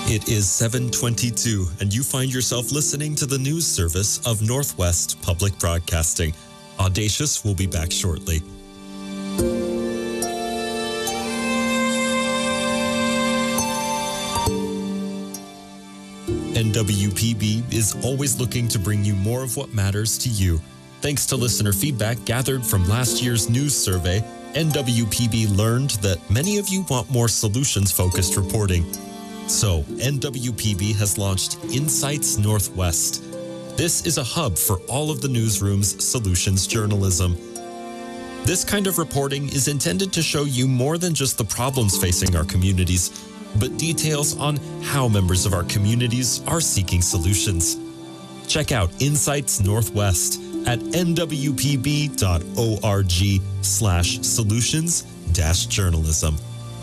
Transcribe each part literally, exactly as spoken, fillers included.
It is seven twenty-two, and you find yourself listening to the news service of Northwest Public Broadcasting. Audacious will be back shortly. N W P B is always looking to bring you more of what matters to you. Thanks to listener feedback gathered from last year's news survey, N W P B learned that many of you want more solutions-focused reporting. So, N W P B has launched Insights Northwest. This is a hub for all of the newsroom's solutions journalism. This kind of reporting is intended to show you more than just the problems facing our communities, but details on how members of our communities are seeking solutions. Check out Insights Northwest at nwpb.org slash solutions dash journalism.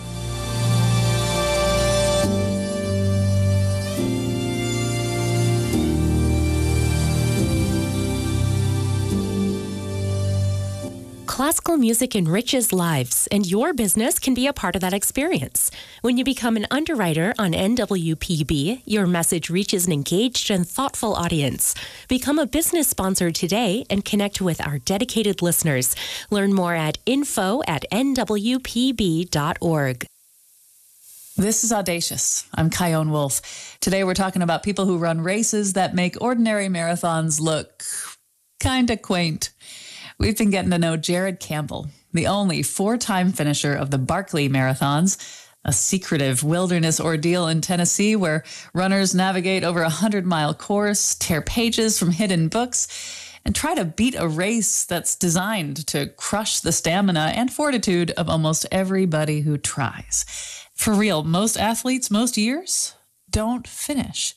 Classical music enriches lives, and your business can be a part of that experience. When you become an underwriter on N W P B, your message reaches an engaged and thoughtful audience. Become a business sponsor today and connect with our dedicated listeners. Learn more at info at n w p b dot org. This is Audacious. I'm Kyone Wolf. Today we're talking about people who run races that make ordinary marathons look kinda quaint. We've been getting to know Jared Campbell, the only four-time finisher of the Barkley Marathons, a secretive wilderness ordeal in Tennessee where runners navigate over a hundred-mile course, tear pages from hidden books, and try to beat a race that's designed to crush the stamina and fortitude of almost everybody who tries. For real, most athletes, most years, don't finish.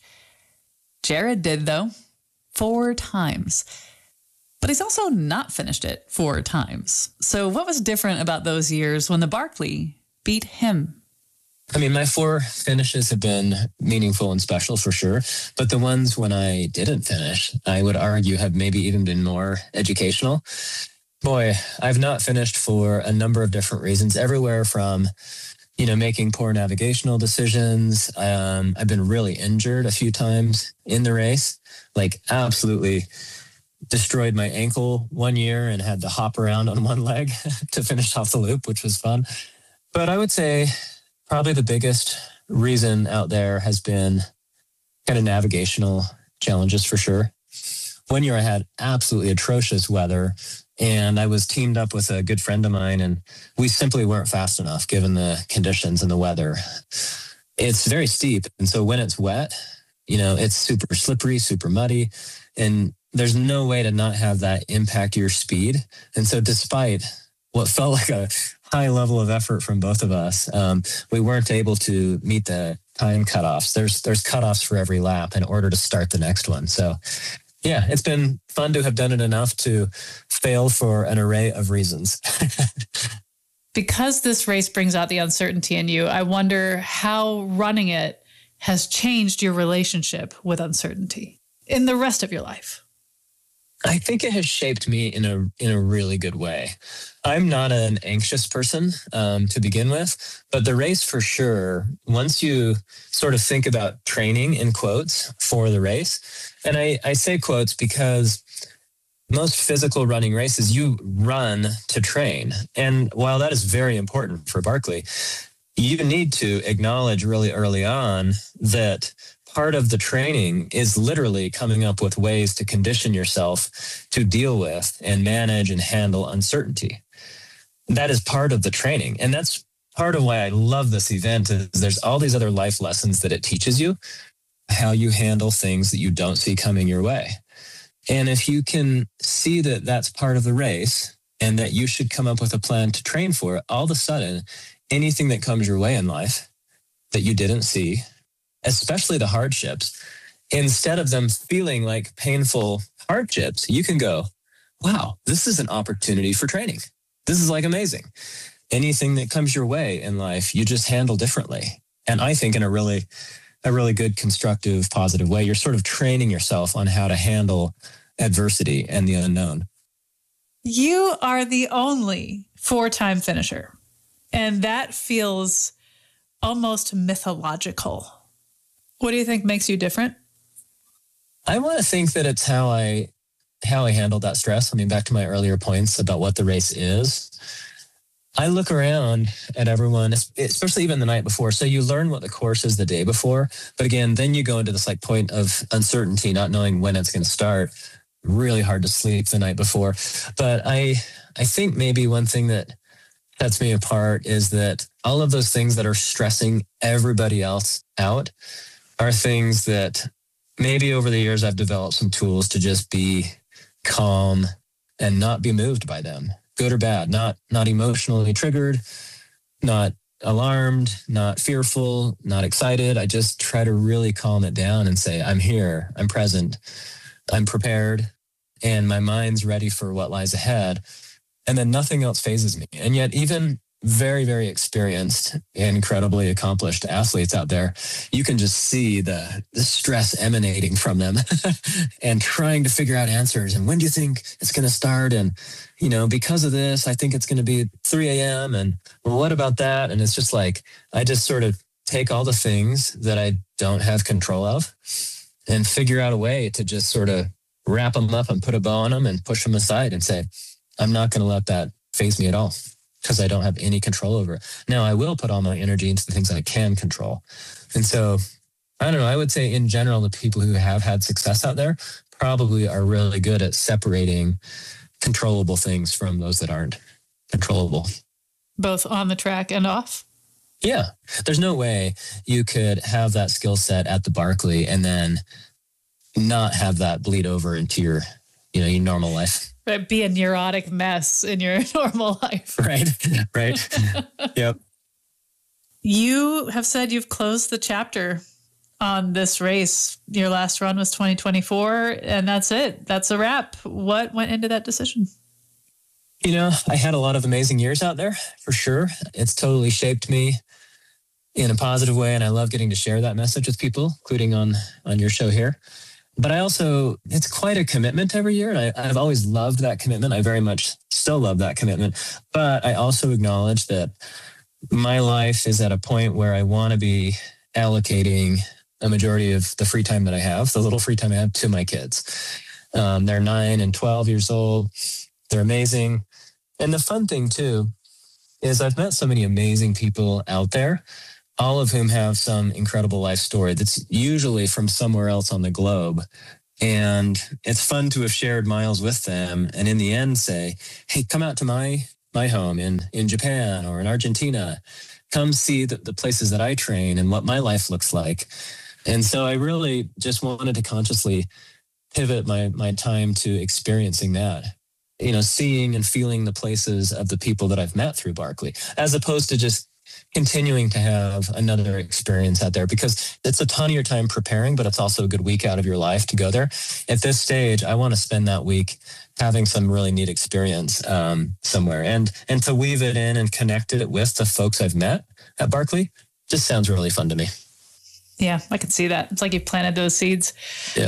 Jared did, though, four times. But he's also not finished it four times. So what was different about those years when the Barkley beat him? I mean, my four finishes have been meaningful and special for sure. But the ones when I didn't finish, I would argue have maybe even been more educational. Boy, I've not finished for a number of different reasons, everywhere from, you know, making poor navigational decisions. Um, I've been really injured a few times in the race, like absolutely destroyed my ankle one year and had to hop around on one leg to finish off the loop, which was fun. But I would say probably the biggest reason out there has been kind of navigational challenges for sure. One year I had absolutely atrocious weather and I was teamed up with a good friend of mine and we simply weren't fast enough given the conditions and the weather. It's very steep. And so when it's wet, you know, it's super slippery, super muddy, and there's no way to not have that impact your speed. And so despite what felt like a high level of effort from both of us, um, we weren't able to meet the time cutoffs. There's there's cutoffs for every lap in order to start the next one. So yeah, it's been fun to have done it enough to fail for an array of reasons. Because this race brings out the uncertainty in you, I wonder how running it has changed your relationship with uncertainty in the rest of your life. I think it has shaped me in a in a really good way. I'm not an anxious person um, to begin with, but the race for sure, once you sort of think about training in quotes for the race, and I, I say quotes because most physical running races, you run to train. And while that is very important for Barkley, you need to acknowledge really early on that part of the training is literally coming up with ways to condition yourself to deal with and manage and handle uncertainty. That is part of the training. And that's part of why I love this event is there's all these other life lessons that it teaches you, how you handle things that you don't see coming your way. And if you can see that that's part of the race and that you should come up with a plan to train for it, all of a sudden, anything that comes your way in life that you didn't see, especially the hardships, instead of them feeling like painful hardships, you can go, wow, this is an opportunity for training. This is like amazing. Anything that comes your way in life, you just handle differently. And I think in a really, a really good, constructive, positive way, you're sort of training yourself on how to handle adversity and the unknown. You are the only four-time finisher, and that feels almost mythological. What do you think makes you different? I want to think that it's how I how I handled that stress. I mean, back to my earlier points about what the race is. I look around at everyone, especially even the night before. So you learn what the course is the day before. But again, then you go into this like point of uncertainty, not knowing when it's going to start. Really hard to sleep the night before. But I I think maybe one thing that sets me apart is that all of those things that are stressing everybody else out are things that maybe over the years I've developed some tools to just be calm and not be moved by them. Good or bad, not not emotionally triggered, not alarmed, not fearful, not excited. I just try to really calm it down and say, I'm here, I'm present, I'm prepared, and my mind's ready for what lies ahead. And then nothing else phases me. And yet even very, very experienced, incredibly accomplished athletes out there, you can just see the, the stress emanating from them and trying to figure out answers. And when do you think it's going to start? And, you know, because of this, I think it's going to be three a.m. And well, what about that? And it's just like, I just sort of take all the things that I don't have control of and figure out a way to just sort of wrap them up and put a bow on them and push them aside and say, I'm not going to let that faze me at all, because I don't have any control over it. Now, I will put all my energy into the things I can control. And so, I don't know, I would say in general, the people who have had success out there probably are really good at separating controllable things from those that aren't controllable. Both on the track and off? Yeah. There's no way you could have that skill set at the Barkley and then not have that bleed over into your, you know, your normal life. Right, be a neurotic mess in your normal life. Right, right. Yep. You have said you've closed the chapter on this race. Your last run was twenty twenty-four, and that's it. That's a wrap. What went into that decision? You know, I had a lot of amazing years out there, for sure. It's totally shaped me in a positive way, and I love getting to share that message with people, including on, on your show here. But I also, it's quite a commitment every year. And I, I've always loved that commitment. I very much still love that commitment. But I also acknowledge that my life is at a point where I want to be allocating a majority of the free time that I have, the little free time I have, to my kids. Um, they're nine and twelve years old. They're amazing. And the fun thing, too, is I've met so many amazing people out there, all of whom have some incredible life story that's usually from somewhere else on the globe. And it's fun to have shared miles with them and in the end say, hey, come out to my my home in, in Japan or in Argentina. Come see the, the places that I train and what my life looks like. And so I really just wanted to consciously pivot my my time to experiencing that. You know, seeing and feeling the places of the people that I've met through Barkley, as opposed to just continuing to have another experience out there, because it's a ton of your time preparing, but it's also a good week out of your life to go there. At this stage, I want to spend that week having some really neat experience um, somewhere, and and to weave it in and connect it with the folks I've met at Barkley just sounds really fun to me. Yeah, I can see that. It's like you've planted those seeds. Yeah.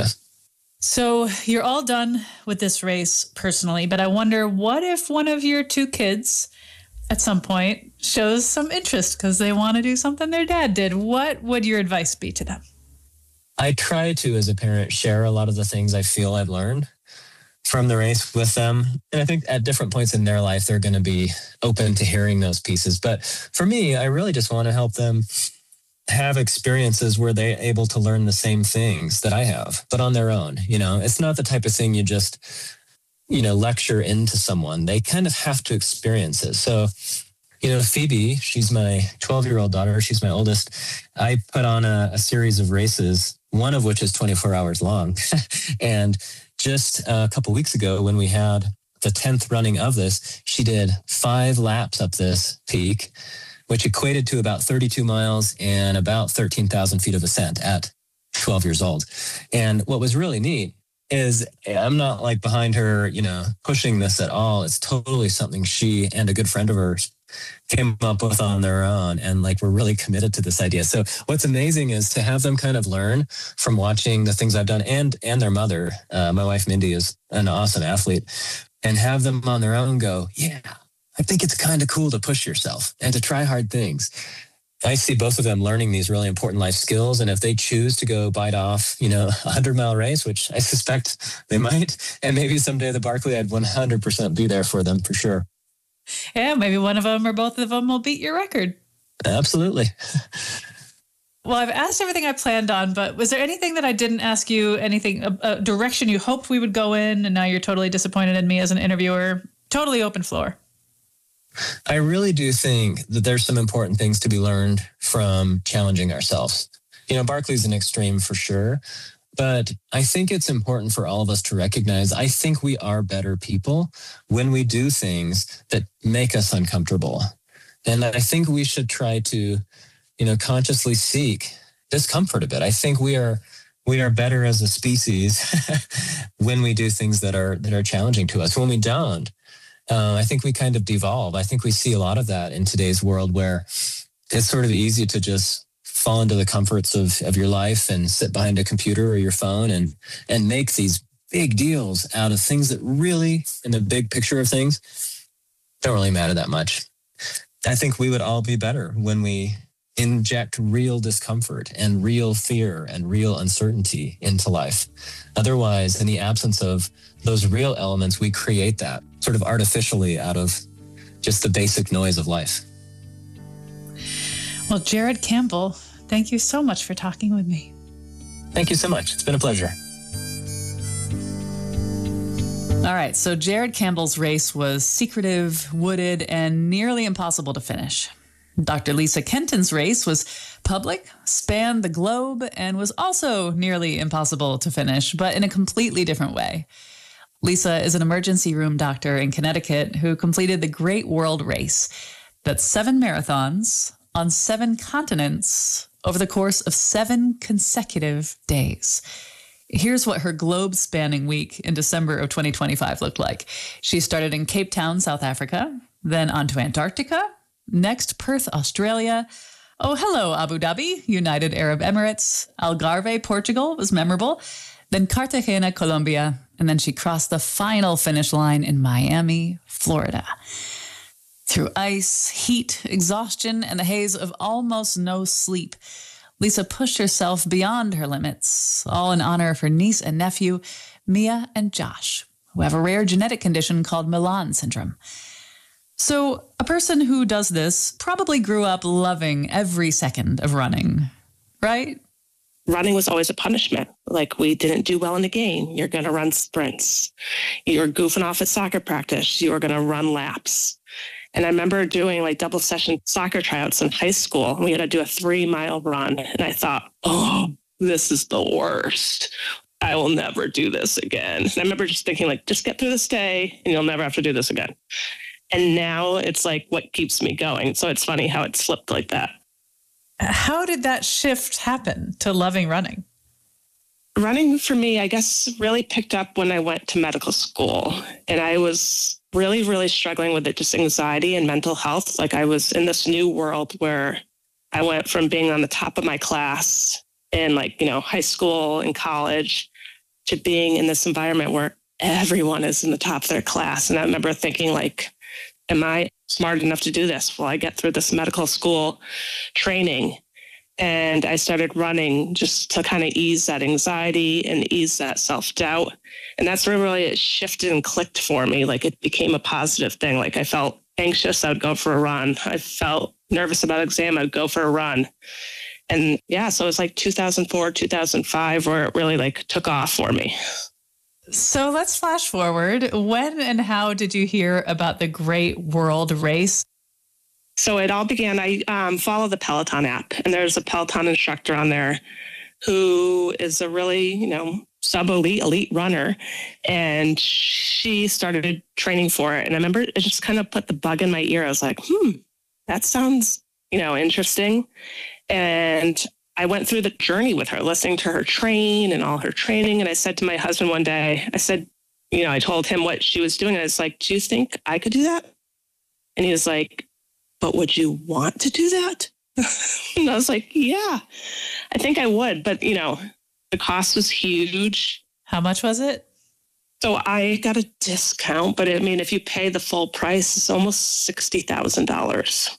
So you're all done with this race personally, but I wonder, what if one of your two kids at some point shows some interest because they want to do something their dad did? What would your advice be to them? I try to, as a parent, share a lot of the things I feel I've learned from the race with them. And I think at different points in their life, they're going to be open to hearing those pieces. But for me, I really just want to help them have experiences where they're able to learn the same things that I have, but on their own. You know, it's not the type of thing you just, you know, lecture into someone. They kind of have to experience it. So, you know, Phoebe, she's my twelve-year-old daughter. She's my oldest. I put on a, a series of races, one of which is twenty-four hours long. And just a couple weeks ago, when we had the tenth running of this, she did five laps up this peak, which equated to about thirty-two miles and about thirteen thousand feet of ascent at twelve years old. And what was really neat is I'm not like behind her, you know, pushing this at all. It's totally something she and a good friend of hers came up with on their own. And like, we're really committed to this idea. So what's amazing is to have them kind of learn from watching the things I've done, and, and their mother, uh, my wife, Mindy, is an awesome athlete, and have them on their own go, yeah, I think it's kind of cool to push yourself and to try hard things. I see both of them learning these really important life skills. And if they choose to go bite off, you know, a hundred mile race, which I suspect they might, and maybe someday the Barkley, I'd one hundred percent be there for them for sure. Yeah, maybe one of them or both of them will beat your record. Absolutely. Well, I've asked everything I planned on, but was there anything that I didn't ask you, anything, a, a direction you hoped we would go in, and now you're totally disappointed in me as an interviewer? Totally open floor. I really do think that there's some important things to be learned from challenging ourselves. You know, Barkley's an extreme for sure, but I think it's important for all of us to recognize, I think we are better people when we do things that make us uncomfortable. And I think we should try to, you know, consciously seek discomfort a bit. I think we are we are better as a species when we do things that are that are challenging to us. When we don't, Uh, I think we kind of devolve. I think we see a lot of that in today's world where it's sort of easy to just fall into the comforts of, of your life and sit behind a computer or your phone and, and make these big deals out of things that really, in the big picture of things, don't really matter that much. I think we would all be better when we inject real discomfort and real fear and real uncertainty into life. Otherwise, in the absence of those real elements, we create that sort of artificially out of just the basic noise of life. Well, Jared Campbell, thank you so much for talking with me. Thank you so much. It's been a pleasure. All right, so Jared Campbell's race was secretive, wooded, and nearly impossible to finish. Doctor Lisa Kenton's race was public, spanned the globe, and was also nearly impossible to finish, but in a completely different way. Lisa is an emergency room doctor in Connecticut who completed the Great World Race. That's seven marathons on seven continents over the course of seven consecutive days. Here's what her globe-spanning week in December of twenty twenty-five looked like. She started in Cape Town, South Africa, then on to Antarctica, next Perth, Australia. Oh, hello, Abu Dhabi, United Arab Emirates. Algarve, Portugal was memorable. Then Cartagena, Colombia. And then she crossed the final finish line in Miami, Florida. Through ice, heat, exhaustion, and the haze of almost no sleep, Lisa pushed herself beyond her limits, all in honor of her niece and nephew, Mia and Josh, who have a rare genetic condition called Milan syndrome. So a person who does this probably grew up loving every second of running, right? Running was always a punishment. Like, we didn't do well in the game, you're going to run sprints. You're goofing off at soccer practice, you were going to run laps. And I remember doing like double session soccer tryouts in high school. And we had to do a three mile run. And I thought, oh, this is the worst. I will never do this again. And I remember just thinking, like, just get through this day and you'll never have to do this again. And now it's like what keeps me going. So it's funny how it slipped like that. How did that shift happen to loving running? Running for me, I guess, really picked up when I went to medical school. And I was really, really struggling with it, just anxiety and mental health. Like, I was in this new world where I went from being on the top of my class in, like, you know, high school and college to being in this environment where everyone is in the top of their class. And I remember thinking, like, am I smart enough to do this? Will I get through this medical school training? And I started running just to kind of ease that anxiety and ease that self-doubt. And that's where really it shifted and clicked for me. Like, it became a positive thing. Like, I felt anxious, I would go for a run. I felt nervous about exam, I would go for a run. And yeah, so it was like two thousand four, two thousand five, where it really like took off for me. So let's flash forward. When and how did you hear about the Great World Race? So it all began, I um, follow the Peloton app, and there's a Peloton instructor on there who is a really, you know, sub-elite, elite runner. And she started training for it. And I remember it just kind of put the bug in my ear. I was like, hmm, that sounds, you know, interesting. And I went through the journey with her, listening to her train and all her training. And I said to my husband one day, I said, you know, I told him what she was doing. And I was like, do you think I could do that? And he was like, but would you want to do that? And I was like, yeah, I think I would. But, you know, the cost was huge. How much was it? So I got a discount, but I mean, if you pay the full price, it's almost sixty thousand dollars.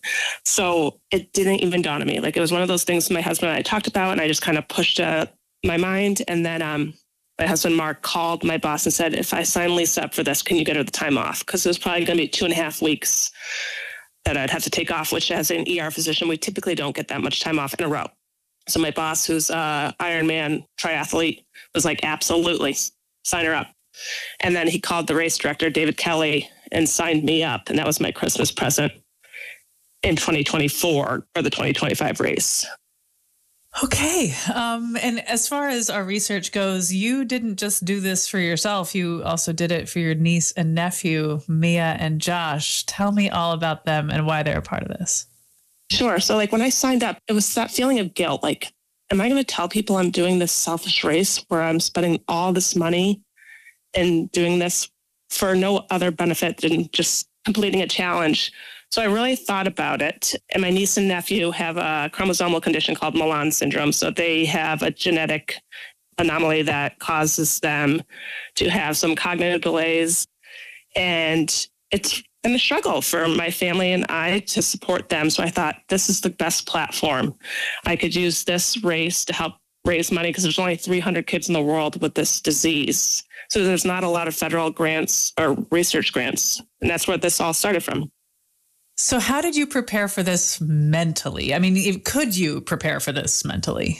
So it didn't even dawn on me. Like, it was one of those things my husband and I talked about, and I just kind of pushed uh, my mind. And then um, my husband, Mark, called my boss and said, if I sign Lisa up for this, can you get her the time off? Because it was probably going to be two and a half weeks that I'd have to take off, which as an E R physician, we typically don't get that much time off in a row. So my boss, who's a Ironman triathlete, was like, absolutely, sign her up. And then he called the race director, David Kelly, and signed me up. And that was my Christmas present in twenty twenty-four for the twenty twenty-five race. Okay. Um, and as far as our research goes, you didn't just do this for yourself. You also did it for your niece and nephew, Mia and Josh. Tell me all about them and why they're a part of this. Sure. So like when I signed up, it was that feeling of guilt. Like, am I going to tell people I'm doing this selfish race where I'm spending all this money and doing this for no other benefit than just completing a challenge? So I really thought about it. And my niece and nephew have a chromosomal condition called Milan syndrome. So they have a genetic anomaly that causes them to have some cognitive delays. And it's been a struggle for my family and I to support them. So I thought this is the best platform. I could use this race to help raise money because there's only three hundred kids in the world with this disease. So there's not a lot of federal grants or research grants. And that's where this all started from. So how did you prepare for this mentally? I mean, could you prepare for this mentally?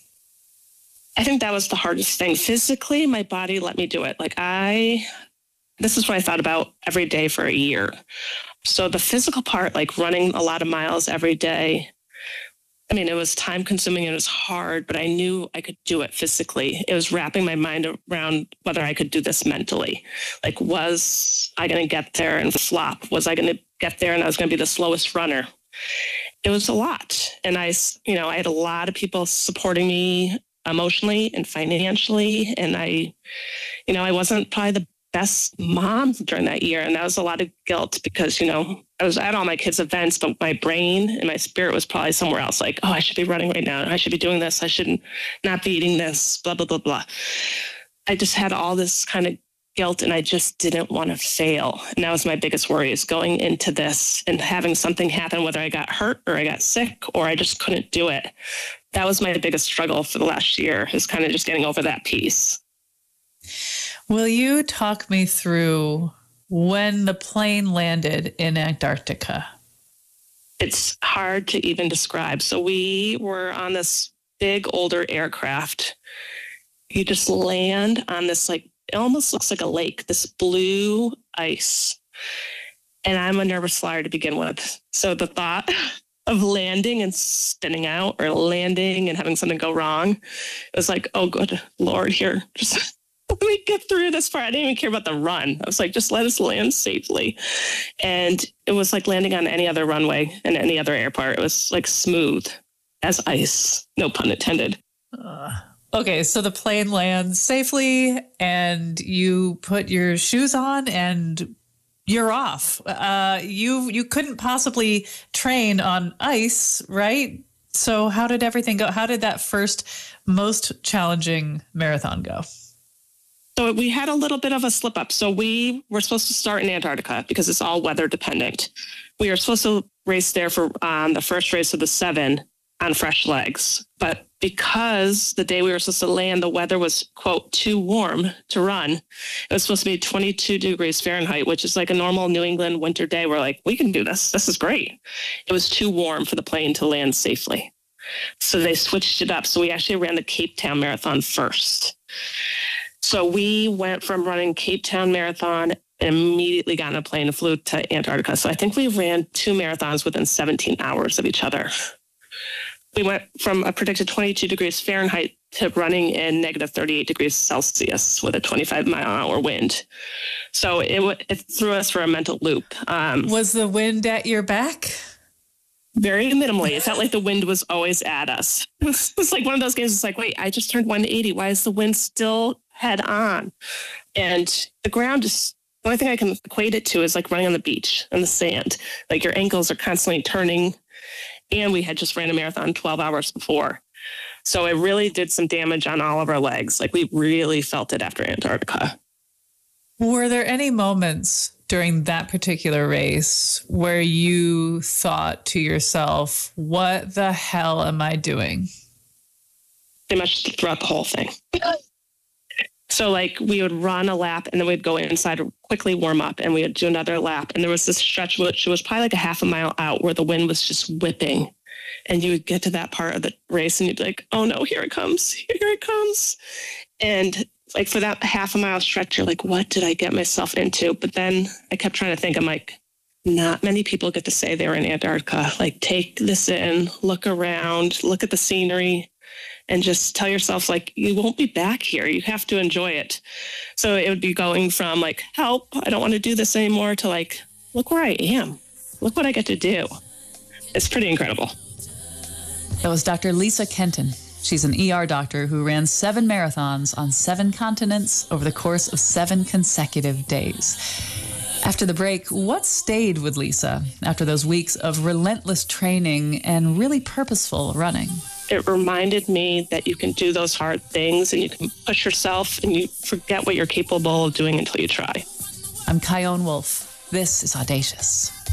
I think that was the hardest thing. Physically, my body let me do it. Like I, this is what I thought about every day for a year. So the physical part, like running a lot of miles every day, I mean, it was time consuming and it was hard, but I knew I could do it physically. It was wrapping my mind around whether I could do this mentally. Like, was I going to get there and flop? Was I going to get there and I was going to be the slowest runner? It was a lot. And I, you know, I had a lot of people supporting me emotionally and financially. And I, you know, I wasn't probably the best mom during that year. And that was a lot of guilt because, you know, I was at all my kids' events, but my brain and my spirit was probably somewhere else. Like, oh, I should be running right now. I should be doing this. I shouldn't not be eating this, blah, blah, blah, blah. I just had all this kind of guilt and I just didn't want to fail. And that was my biggest worry, is going into this and having something happen, whether I got hurt or I got sick or I just couldn't do it. That was my biggest struggle for the last year, is kind of just getting over that piece. Will you talk me through when the plane landed in Antarctica? It's hard to even describe. So we were on this big older aircraft. You just land on this, like, it almost looks like a lake, this blue ice. And I'm a nervous flyer to begin with. So the thought of landing and spinning out, or landing and having something go wrong, it was like, oh, good Lord, here, just let me get through this part. I didn't even care about the run. I was like, just let us land safely. And it was like landing on any other runway and any other airport. It was like smooth as ice, no pun intended. Uh, okay, so the plane lands safely and you put your shoes on and you're off. Uh, you you couldn't possibly train on ice, right? So how did everything go? How did that first most challenging marathon go? So we had a little bit of a slip up. So we were supposed to start in Antarctica because it's all weather dependent. We were supposed to race there for um, the first race of the seven on fresh legs. But because the day we were supposed to land, the weather was, quote, too warm to run. It was supposed to be twenty-two degrees Fahrenheit, which is like a normal New England winter day. We're like, we can do this. This is great. It was too warm for the plane to land safely. So they switched it up. So we actually ran the Cape Town Marathon first. So we went from running Cape Town Marathon and immediately got on a plane and flew to Antarctica. So I think we ran two marathons within seventeen hours of each other. We went from a predicted twenty-two degrees Fahrenheit to running in negative thirty-eight degrees Celsius with a twenty-five mile an hour wind. So it, it threw us for a mental loop. Um, Was the wind at your back? Very minimally. It felt like the wind was always at us. It was, it was like one of those games. It's like, wait, I just turned one eighty. Why is the wind still head on? And the ground just, the only thing I can equate it to is like running on the beach in the sand. Like your ankles are constantly turning. And we had just ran a marathon twelve hours before. So it really did some damage on all of our legs. Like we really felt it after Antarctica. Were there any moments during that particular race where you thought to yourself, what the hell am I doing? Pretty much throughout the whole thing. So like we would run a lap and then we'd go inside, quickly warm up, and we would do another lap. And there was this stretch which was probably like a half a mile out where the wind was just whipping. And you would get to that part of the race and you'd be like, oh no, here it comes. Here it comes. And like for that half a mile stretch, you're like, what did I get myself into? But then I kept trying to think, I'm like, not many people get to say they were in Antarctica. Like, take this in, look around, look at the scenery, and just tell yourself, like, you won't be back here. You have to enjoy it. So it would be going from like, help, I don't want to do this anymore, to like, look where I am. Look what I get to do. It's pretty incredible. That was Doctor Lisa Kenton. She's an E R doctor who ran seven marathons on seven continents over the course of seven consecutive days. After the break, what stayed with Lisa after those weeks of relentless training and really purposeful running? It reminded me that you can do those hard things and you can push yourself and you forget what you're capable of doing until you try. I'm Chion Wolf. This is Audacious.